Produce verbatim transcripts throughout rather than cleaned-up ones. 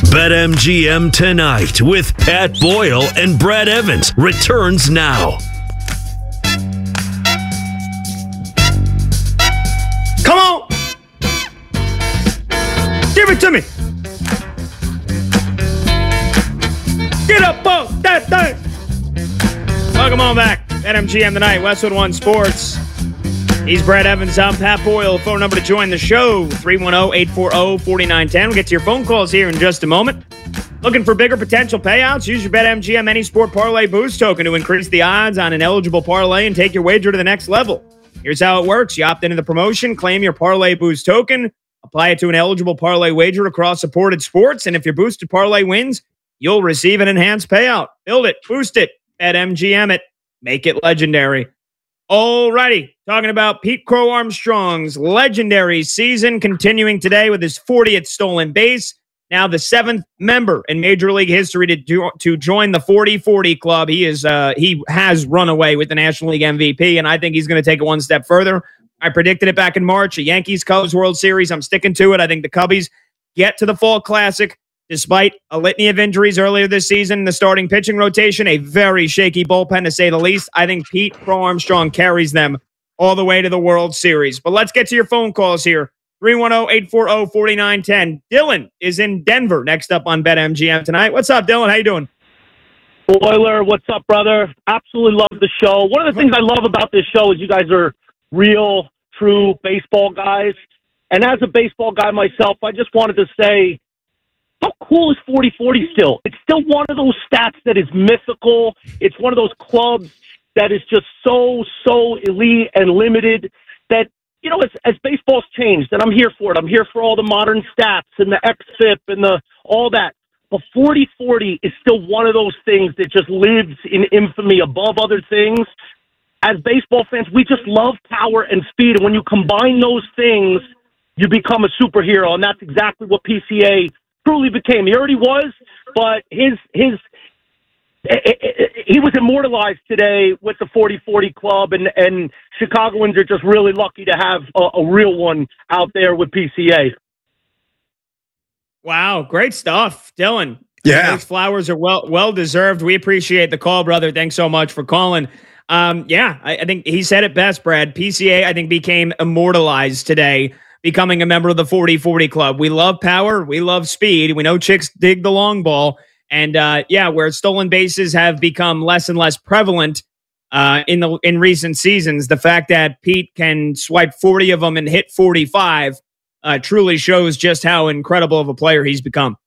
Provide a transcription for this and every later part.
BetMGM Tonight with Pat Boyle and Brad Evans returns now. Come on! Give it to me! Get up on that thing! Welcome on back. BetMGM Tonight, Westwood One Sports. He's Brad Evans. I'm Pat Boyle. Phone number to join the show, three one zero, eight four zero, four nine one zero. We'll get to your phone calls here in just a moment. Looking for bigger potential payouts? Use your BetMGM Any Sport Parlay Boost token to increase the odds on an eligible parlay and take your wager to the next level. Here's how it works. You opt into the promotion, claim your Parlay Boost token, apply it to an eligible parlay wager across supported sports, and if your boosted parlay wins, you'll receive an enhanced payout. Build it, boost it, BetMGM it, make it legendary. Alrighty, talking about Pete Crow Armstrong's legendary season, continuing today with his fortieth stolen base. Now the seventh member in Major League history to do, to join the forty forty club. He is uh, he has run away with the National League M V P, and I think he's going to take it one step further. I predicted it back in March, a Yankees-Cubs World Series. I'm sticking to it. I think the Cubbies get to the Fall Classic despite a litany of injuries earlier this season in the starting pitching rotation, a very shaky bullpen to say the least. I think Pete Crow Armstrong carries them all the way to the World Series. But let's get to your phone calls here. three one zero, eight four zero, four nine one zero. Dylan is in Denver next up on BetMGM tonight. What's up, Dylan? How you doing? Boiler, what's up, brother? Absolutely love the show. One of the things I love about this show is you guys are real, true baseball guys. And as a baseball guy myself, I just wanted to say, how cool is forty forty still? It's still one of those stats that is mythical. It's one of those clubs that is just so, so elite and limited that, you know, as, as baseball's changed, and I'm here for it. I'm here for all the modern stats and the X F I P and the all that. But forty forty is still one of those things that just lives in infamy above other things. As baseball fans, we just love power and speed. And when you combine those things, you become a superhero. And that's exactly what P C A truly became. He already was, but his his he was immortalized today with the forty forty club, and, and Chicagoans are just really lucky to have a, a real one out there with P C A. Wow, great stuff, Dylan. Yeah. Those flowers are well well deserved. We appreciate the call, brother. Thanks so much for calling. Um, yeah, I, I think he said it best, Brad. P C A, I think, became immortalized today, becoming a member of the forty forty club. We love power. We love speed. We know chicks dig the long ball. And uh, yeah, where stolen bases have become less and less prevalent uh, in the in recent seasons, the fact that Pete can swipe forty of them and hit forty-five uh, truly shows just how incredible of a player he's become.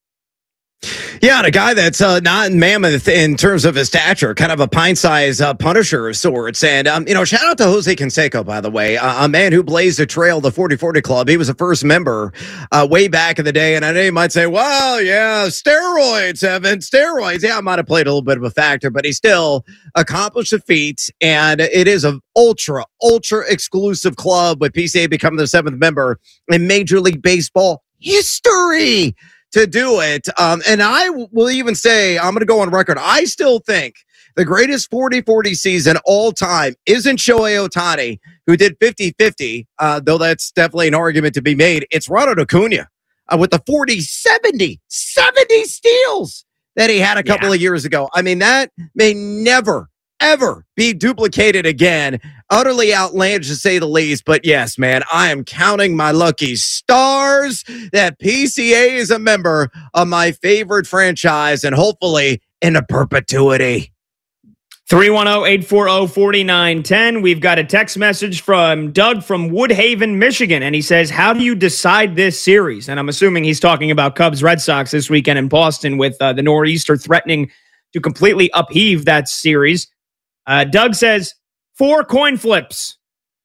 Yeah, and a guy that's uh, not mammoth in terms of his stature, kind of a pint-sized uh, Punisher of sorts. And, um, you know, shout out to Jose Canseco, by the way, uh, a man who blazed a trail, the forty forty club. He was the first member uh, way back in the day. And I know you might say, well, yeah, steroids, Evan, steroids. Yeah, I might have played a little bit of a factor, but he still accomplished a feat. And it is an ultra, ultra exclusive club with P C A becoming the seventh member in Major League Baseball history to do it. Um, and I will even say, I'm going to go on record, I still think the greatest forty forty season all time isn't Shohei Ohtani, who did fifty fifty, uh, though that's definitely an argument to be made. It's Ronald Acuna uh, with the forty seventy, seventy steals that he had a couple yeah. of years ago. I mean, that may never, ever be duplicated again. Utterly outlandish to say the least. But yes, man, I am counting my lucky stars that P C A is a member of my favorite franchise, and hopefully into perpetuity. three one zero, eight four zero, four nine one zero. We've got a text message from Doug from Woodhaven, Michigan, and he says, how do you decide this series? And I'm assuming he's talking about Cubs Red Sox this weekend in Boston, with uh, the Nor'easter threatening to completely upheave that series. Uh, Doug says, four coin flips.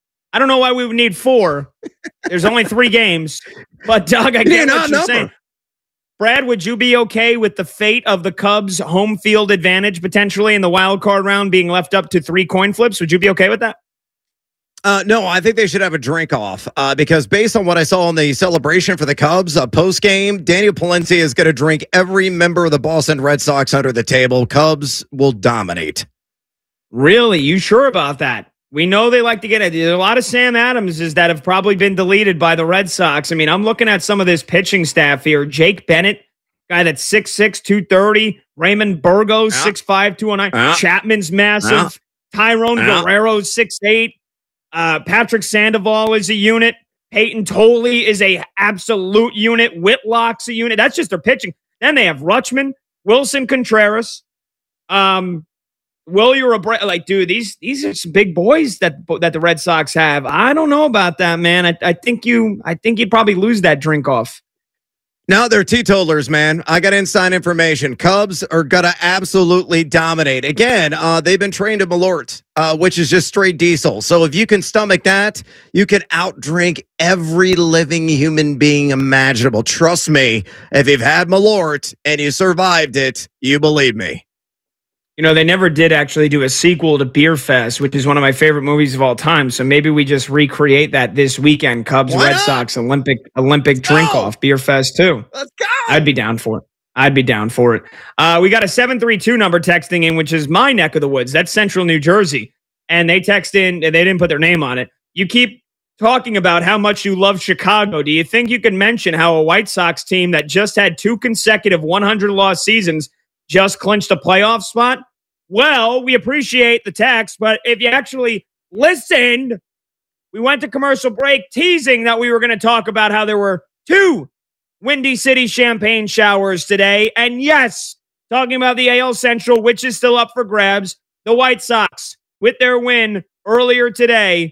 I don't know why we would need four. There's only three games. But, Doug, I get what you're saying. Brad, would you be okay with the fate of the Cubs' home field advantage potentially in the wild card round being left up to three coin flips? Would you be okay with that? Uh, no, I think they should have a drink off uh, because based on what I saw in the celebration for the Cubs uh, post game, Daniel Palencia is going to drink every member of the Boston Red Sox under the table. Cubs will dominate. Really? You sure about that? We know they like to get it. There's a lot of Sam Adamses that have probably been deleted by the Red Sox. I mean, I'm looking at some of this pitching staff here. Jake Bennett, guy that's six six, two thirty. Raymond Burgos, yeah. six five, two oh nine. Yeah. Chapman's massive. Yeah. Tyrone yeah. Guerrero, six eight. Uh, Patrick Sandoval is a unit. Peyton Tolley is a absolute unit. Whitlock's a unit. That's just their pitching. Then they have Rutschman, Wilson Contreras. Um, Will you're a like, dude, these these are some big boys that that the Red Sox have. I don't know about that, man. I, I think you I think you'd probably lose that drink off. No, they're teetotalers, man. I got inside information. Cubs are going to absolutely dominate. Again, uh, they've been trained to Malort, uh, which is just straight diesel. So if you can stomach that, you can outdrink every living human being imaginable. Trust me, if you've had Malort and you survived it, you believe me. You know, they never did actually do a sequel to Beer Fest, which is one of my favorite movies of all time. So maybe we just recreate that this weekend. Cubs, Why Red not? Sox, Olympic Olympic drink off, Beer Fest too. Let's go. I'd be down for it. I'd be down for it. Uh, we got a seven three two number texting in, which is my neck of the woods. That's Central New Jersey. And they text in, they didn't put their name on it. You keep talking about how much you love Chicago. Do you think you can mention how a White Sox team that just had two consecutive one hundred loss seasons just clinched a playoff spot? Well, we appreciate the text, but if you actually listened, we went to commercial break teasing that we were going to talk about how there were two Windy City champagne showers today. And yes, talking about the A L Central, which is still up for grabs, the White Sox with their win earlier today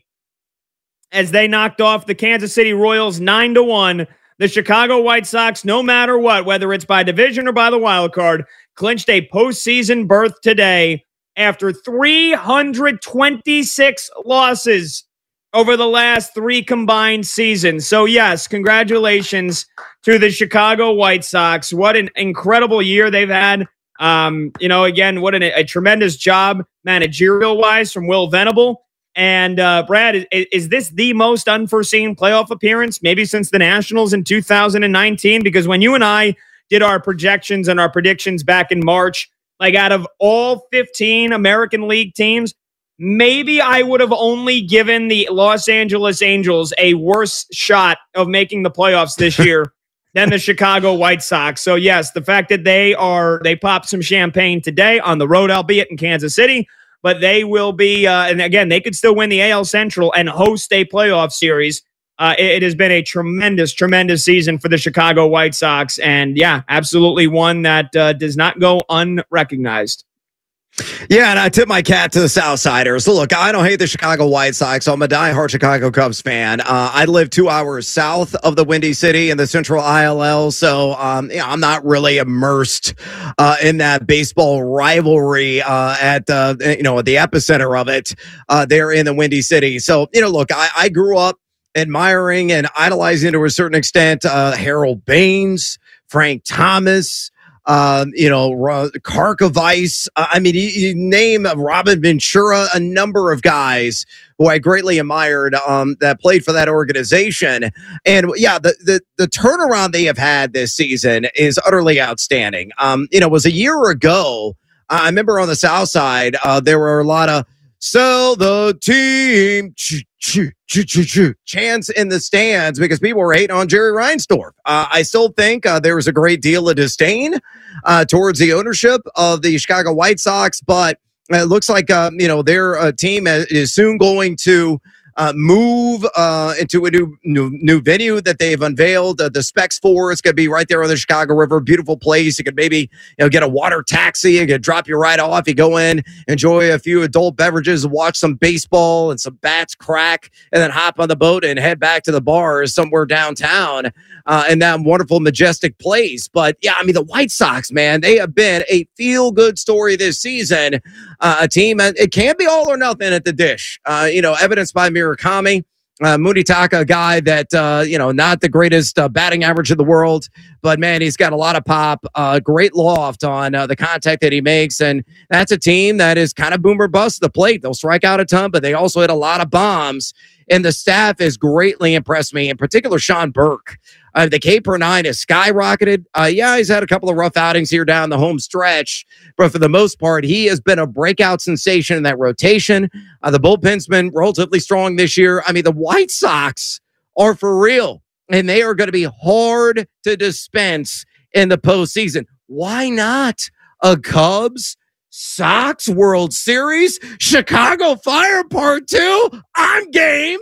as they knocked off the Kansas City Royals nine to one. The Chicago White Sox, no matter what, whether it's by division or by the wild card, clinched a postseason berth today after three hundred twenty-six losses over the last three combined seasons. So yes, congratulations to the Chicago White Sox. What an incredible year they've had. Um, you know, again, what an, a tremendous job managerial-wise from Will Venable. And uh, Brad, is, is this the most unforeseen playoff appearance maybe since the Nationals in two thousand nineteen? Because when you and I did our projections and our predictions back in March, like out of all fifteen American League teams, maybe I would have only given the Los Angeles Angels a worse shot of making the playoffs this year than the Chicago White Sox. So yes, the fact that they are, they popped some champagne today on the road, albeit in Kansas City, but they will be, uh, and again, they could still win the A L Central and host a playoff series. Uh, it, it has been a tremendous, tremendous season for the Chicago White Sox. And yeah, absolutely one that uh, does not go unrecognized. Yeah, and I tip my cap to the Southsiders. Look, I don't hate the Chicago White Sox. I'm a diehard Chicago Cubs fan. Uh, I live two hours south of the Windy City in the Central I L L, so um, you know, I'm not really immersed uh, in that baseball rivalry uh, at uh, you know at the epicenter of it uh, there in the Windy City. So you know, look, I, I grew up admiring and idolizing to a certain extent uh, Harold Baines, Frank Thomas. Um, you know, Karkovice. Uh, I mean, you, you name Robin Ventura, a number of guys who I greatly admired um, that played for that organization. And yeah, the, the the turnaround they have had this season is utterly outstanding. Um, you know, it was a year ago. I remember on the South Side, uh, there were a lot of sell the team chants in the stands because people were hating on Jerry Reinsdorf. Uh, I still think uh, there was a great deal of disdain uh, towards the ownership of the Chicago White Sox, but it looks like uh, you know their uh, team is soon going to uh, move uh, into a new, new new venue that they've unveiled. Uh, the specs for it's going to be right there on the Chicago River. Beautiful place. You could maybe you know get a water taxi. It could drop you right off. You go in, enjoy a few adult beverages, watch some baseball and some bats crack, and then hop on the boat and head back to the bars somewhere downtown uh, in that wonderful, majestic place. But yeah, I mean the White Sox, man, they have been a feel-good story this season. Uh, a team, it can't be all or nothing at the dish. Uh, you know, evidenced by Murakami, uh, Munitaka, a guy that, uh, you know, not the greatest uh, batting average in the world, but man, he's got a lot of pop, uh, great loft on uh, the contact that he makes. And that's a team that is kind of boomer bust the plate. They'll strike out a ton, but they also hit a lot of bombs. And the staff has greatly impressed me, in particular, Sean Burke. Uh, the K per nine has skyrocketed. Uh, yeah, he's had a couple of rough outings here down the home stretch, but for the most part, he has been a breakout sensation in that rotation. Uh, the bullpen's been relatively strong this year. I mean, the White Sox are for real, and they are going to be hard to dispense in the postseason. Why not a Cubs Sox World Series? Chicago Fire Part Two. I'm game.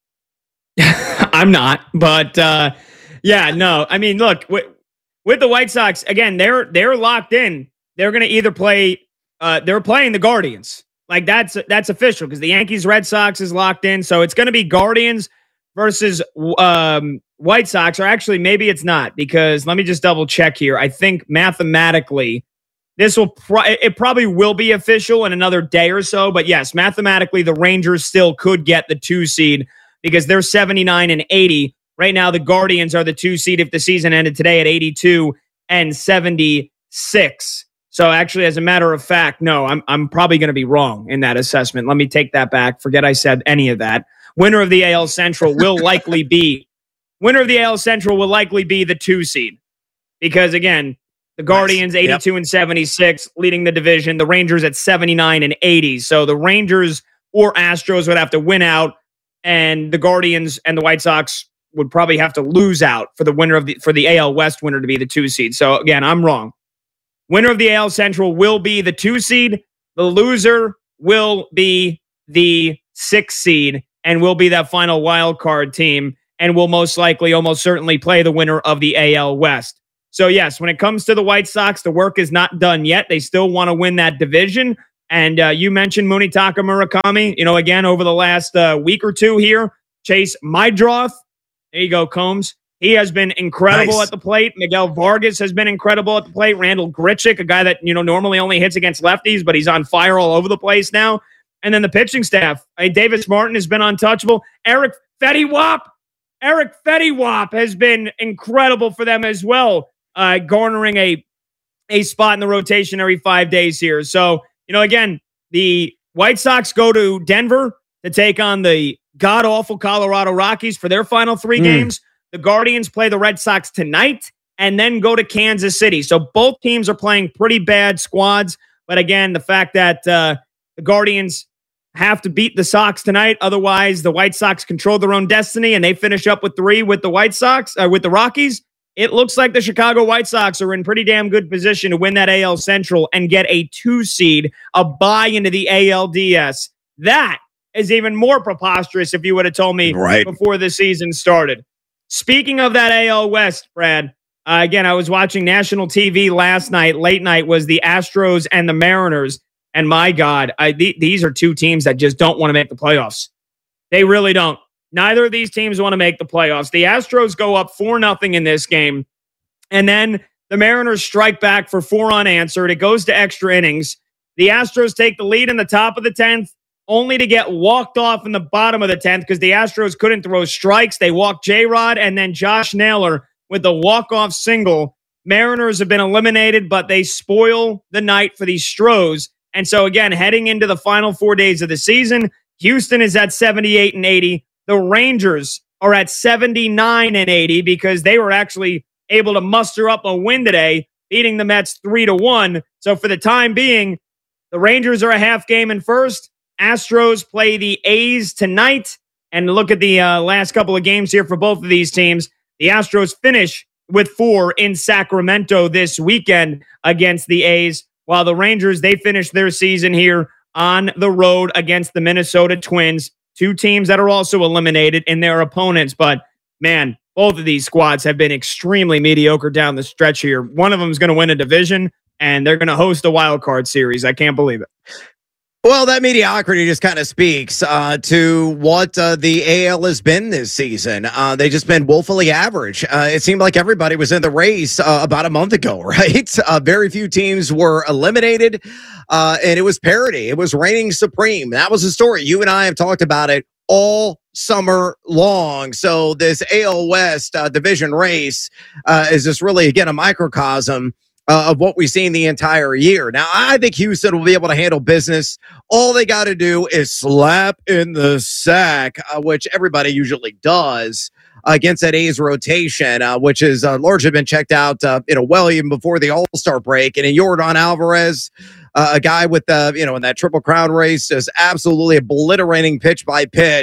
I'm not, but uh, yeah, no. I mean, look, with, with the White Sox again, they're they're locked in. They're going to either play. Uh, they're playing the Guardians. Like that's that's official because the Yankees Red Sox is locked in. So it's going to be Guardians versus um, White Sox, or actually maybe it's not, because let me just double check here. I think mathematically this will pro- it probably will be official in another day or so. But yes, mathematically the Rangers still could get the two seed because they're seventy-nine and eighty. Right now the Guardians are the two seed if the season ended today at eighty-two and seventy-six. So actually, as a matter of fact, no, I'm I'm probably going to be wrong in that assessment. Let me take that back. Forget I said any of that. Winner of the A L Central will likely be winner of the A L Central will likely be the two seed, because again, the Guardians nice. eighty-two yep. and seventy-six leading the division. The Rangers at seventy-nine and eighty. So the Rangers or Astros would have to win out, and the Guardians and the White Sox would probably have to lose out for the winner of the for the A L West winner to be the two seed. So again, I'm wrong. Winner of the A L Central will be the two seed. The loser will be the six seed and will be that final wild card team and will most likely, almost certainly play the winner of the A L West. So yes, when it comes to the White Sox, the work is not done yet. They still want to win that division. And uh, you mentioned Munetaka Murakami. You know, again, over the last uh, week or two here, Chase Mydroth. There you go, Combs. He has been incredible nice. at the plate. Miguel Vargas has been incredible at the plate. Randall Grichuk, a guy that, you know, normally only hits against lefties, but he's on fire all over the place now. And then the pitching staff. I mean, Davis Martin has been untouchable. Eric Fetty-Wap. Eric Fetty-Wap has been incredible for them as well, uh, garnering a, a spot in the rotation every five days here. So, you know, again, the White Sox go to Denver to take on the god-awful Colorado Rockies for their final three mm. games. The Guardians play the Red Sox tonight and then go to Kansas City. So both teams are playing pretty bad squads. But again, the fact that uh, the Guardians have to beat the Sox tonight, otherwise the White Sox control their own destiny and they finish up with three with the White Sox, uh, with the Rockies. It looks like the Chicago White Sox are in pretty damn good position to win that A L Central and get a two seed, a bye into the A L D S. That is even more preposterous if you would have told me right. before the season started. Speaking of that A L West, Brad, uh, again, I was watching national T V last night. Late night was the Astros and the Mariners. And my God, I, th- these are two teams that just don't want to make the playoffs. They really don't. Neither of these teams want to make the playoffs. The Astros go up four nothing in this game. And then the Mariners strike back for four unanswered. It goes to extra innings. The Astros take the lead in the top of the tenth, only to get walked off in the bottom of the tenth because the Astros couldn't throw strikes. They walked J-Rod and then Josh Naylor with the walk-off single. Mariners have been eliminated, but they spoil the night for these Stros. And so, again, heading into the final four days of the season, Houston is at seventy-eight and eighty. The Rangers are at seventy-nine and eighty because they were actually able to muster up a win today, beating the Mets three to one. So for the time being, the Rangers are a half game in first. Astros play the A's tonight. And look at the uh, last couple of games here for both of these teams. The Astros finish with four in Sacramento this weekend against the A's, while the Rangers, they finish their season here on the road against the Minnesota Twins, two teams that are also eliminated in their opponents. But, man, both of these squads have been extremely mediocre down the stretch here. One of them is going to win a division, and they're going to host a wild card series. I can't believe it. Well, that mediocrity just kind of speaks uh, to what uh, the A L has been this season. Uh, they've just been woefully average. Uh, it seemed like everybody was in the race uh, about a month ago, right? Uh, very few teams were eliminated, uh, and it was parity. It was reigning supreme. That was the story. You and I have talked about it all summer long. So this A L West uh, division race uh, is just really, again, a microcosm Uh, of what we've seen the entire year. Now, I think Houston will be able to handle business. All they got to do is slap in the sack, uh, which everybody usually does uh, against that A's rotation, uh, which has uh, largely been checked out, uh, you know, well even before the All-Star break. And in Yordan Alvarez, uh, a guy with, uh, you know, in that Triple Crown race, is absolutely obliterating pitch by pitch.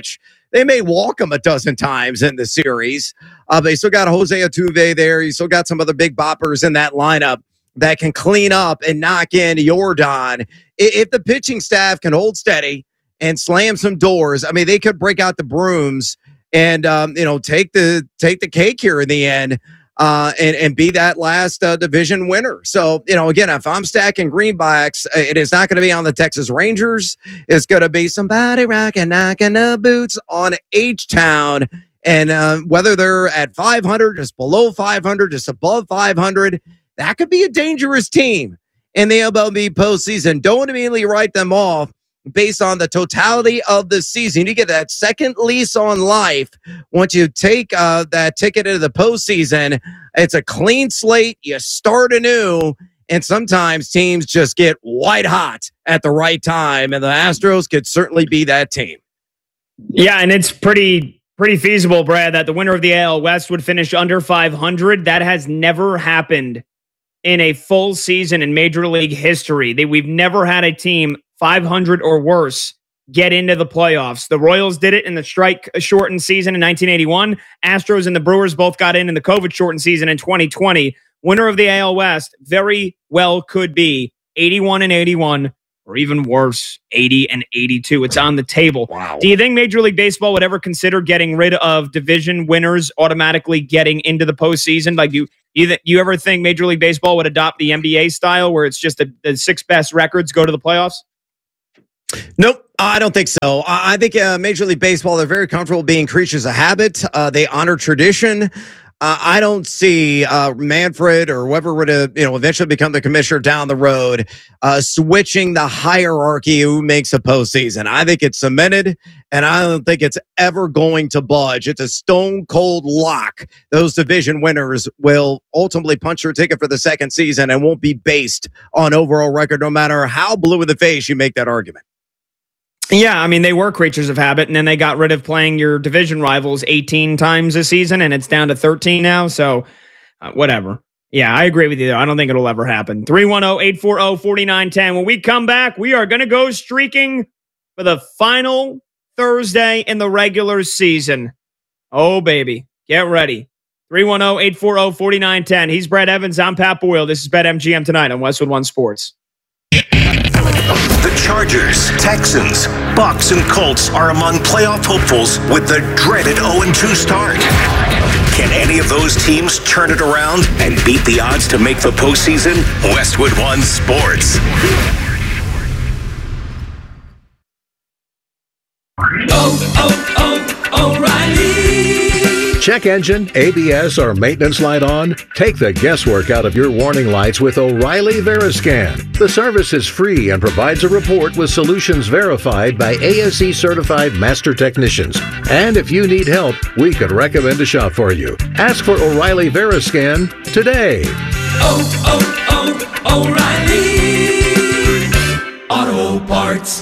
they may walk him a dozen times in the series. Uh, they still got Jose Altuve there. You still got some other big boppers in that lineup that can clean up and knock in Yordan. If the pitching staff can hold steady and slam some doors, I mean, they could break out the brooms and um, you know take the take the cake here in the end. Uh, and, and be that last uh, division winner. So, you know, again, if I'm stacking greenbacks, it is not going to be on the Texas Rangers. It's going to be somebody rocking, knocking the boots on H-Town. And uh, whether they're at five hundred, just below five hundred, just above five hundred, that could be a dangerous team in the M L B postseason. Don't immediately write them off based on the totality of the season. You get that second lease on life once you take uh, that ticket into the postseason. It's a clean slate. You start anew, and sometimes teams just get white hot at the right time, and the Astros could certainly be that team. Yeah, and it's pretty pretty feasible, Brad, that the winner of the A L West would finish under five hundred. That has never happened in a full season in Major League history. They, we've never had a team five hundred or worse get into the playoffs. The Royals did it in the strike-shortened season in nineteen eighty-one. Astros and the Brewers both got in in the COVID-shortened season in twenty twenty. Winner of the A L West very well could be eighty-one and eighty-one, or even worse, eighty and eighty-two. It's on the table. Wow. Do you think Major League Baseball would ever consider getting rid of division winners automatically getting into the postseason? Like, do you, th- you ever think Major League Baseball would adopt the N B A style where it's just the, the six best records go to the playoffs? Nope, I don't think so. I think uh, Major League Baseball, they're very comfortable being creatures of habit. Uh, they honor tradition. Uh, I don't see uh, Manfred or whoever were to, you know, eventually become the commissioner down the road, uh, switching the hierarchy who makes a postseason. I think it's cemented, and I don't think it's ever going to budge. It's a stone cold lock. Those division winners will ultimately punch their ticket for the second season and won't be based on overall record, no matter how blue in the face you make that argument. Yeah, I mean, they were creatures of habit, and then they got rid of playing your division rivals eighteen times a season, and it's down to thirteen now, so uh, whatever. Yeah, I agree with you there. I don't think it'll ever happen. three one zero, eight four zero, four nine one zero. When we come back, we are going to go streaking for the final Thursday in the regular season. Oh, baby. Get ready. three one zero, eight four zero, four nine one zero. He's Brad Evans. I'm Pat Boyle. This is BetMGM tonight on Westwood One Sports. The Chargers, Texans, Bucks, and Colts are among playoff hopefuls with the dreaded oh and two start. Can any of those teams turn it around and beat the odds to make the postseason? Westwood One Sports. Oh, oh, oh, O'Reilly. Check engine, A B S, or maintenance light on? Take the guesswork out of your warning lights with O'Reilly Veriscan. The service is free and provides a report with solutions verified by A S E certified master technicians. And if you need help, we could recommend a shop for you. Ask for O'Reilly Veriscan today. Oh, oh, oh, O'Reilly Auto Parts.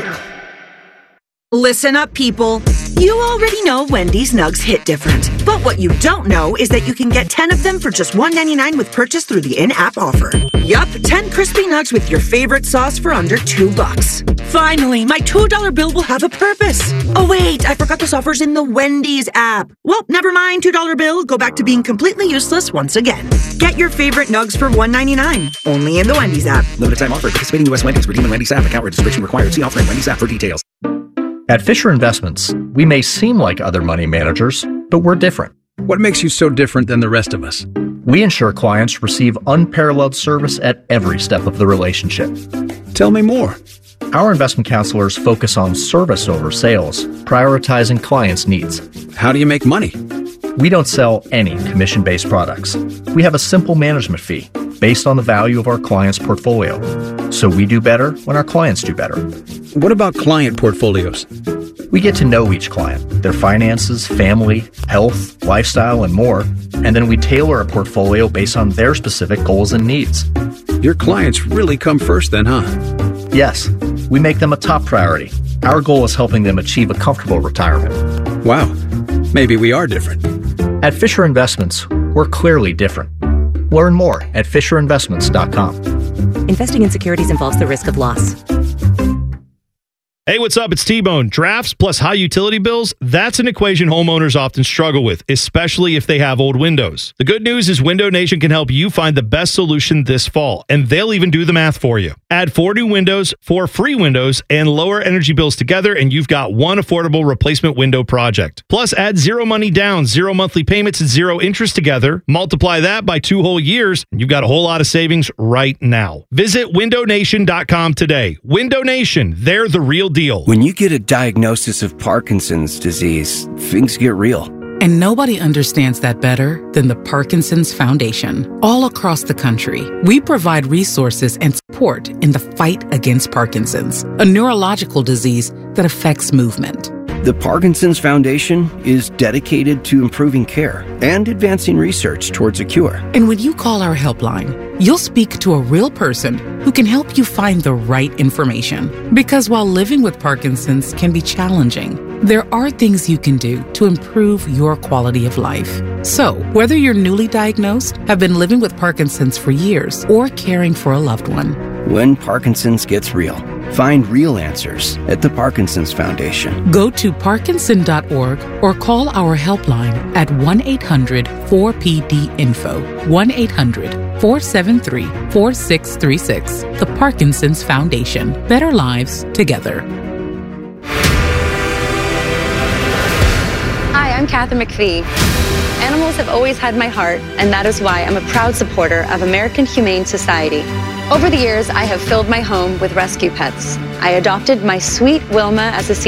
Listen up, people. You already know Wendy's Nugs hit different. But what you don't know is that you can get ten of them for just one ninety-nine with purchase through the in-app offer. Yup, ten crispy nugs with your favorite sauce for under two bucks. Finally, my two dollar bill will have a purpose. Oh wait, I forgot this offer's in the Wendy's app. Well, never mind, two dollar bill. Go back to being completely useless once again. Get your favorite nugs for one ninety-nine. Only in the Wendy's app. Limited time offer. Participating U S Wendy's. Redeem in Wendy's app. Account registration required. See offer in Wendy's app for details. At Fisher Investments, we may seem like other money managers, but we're different. What makes you so different than the rest of us? We ensure clients receive unparalleled service at every step of the relationship. Tell me more. Our investment counselors focus on service over sales, prioritizing clients' needs. How do you make money? We don't sell any commission-based products. We have a simple management fee based on the value of our client's portfolio. So we do better when our clients do better. What about client portfolios? We get to know each client, their finances, family, health, lifestyle, and more, and then we tailor a portfolio based on their specific goals and needs. Your clients really come first then, huh? Yes, we make them a top priority. Our goal is helping them achieve a comfortable retirement. Wow, maybe we are different. At Fisher Investments, we're clearly different. Learn more at fisher investments dot com. Investing in securities involves the risk of loss. Hey, what's up? It's T-Bone. Drafts plus high utility bills, that's an equation homeowners often struggle with, especially if they have old windows. The good news is Window Nation can help you find the best solution this fall, and they'll even do the math for you. Add four new windows, four free windows, and lower energy bills together, and you've got one affordable replacement window project. Plus, add zero money down, zero monthly payments, and zero interest together. Multiply that by two whole years, and you've got a whole lot of savings right now. Visit window nation dot com today. Window Nation, they're the real deal. When you get a diagnosis of Parkinson's disease, things get real. And nobody understands that better than the Parkinson's Foundation. All across the country, we provide resources and support in the fight against Parkinson's, a neurological disease that affects movement. The Parkinson's Foundation is dedicated to improving care and advancing research towards a cure. And when you call our helpline, you'll speak to a real person who can help you find the right information. Because while living with Parkinson's can be challenging, there are things you can do to improve your quality of life. So, whether you're newly diagnosed, have been living with Parkinson's for years, or caring for a loved one, when Parkinson's gets real, find real answers at the Parkinson's Foundation. Go to parkinson dot org or call our helpline at one eight hundred four P D info, one eight hundred four seven three four six three six. The Parkinson's Foundation. Better lives together. Hi, I'm Kathy McPhee. Animals have always had my heart, and that is why I'm a proud supporter of American Humane Society. Over the years, I have filled my home with rescue pets. I adopted my sweet Wilma as a senior